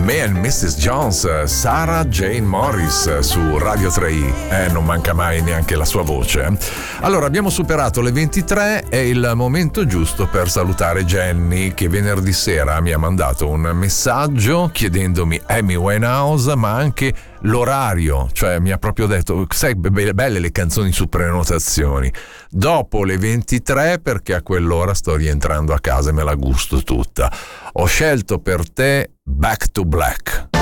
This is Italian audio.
Me and Mrs. Jones, Sarah Jane Morris su Radio 3i. Non manca mai neanche la sua voce. Allora, abbiamo superato le 23, è il momento giusto per salutare Jenny, che venerdì sera mi ha mandato un messaggio chiedendomi Amy Winehouse, ma anche l'orario, cioè mi ha proprio detto: sai, belle le canzoni su prenotazioni dopo le 23, perché a quell'ora sto rientrando a casa e me la gusto tutta. Ho scelto per te Back to Black.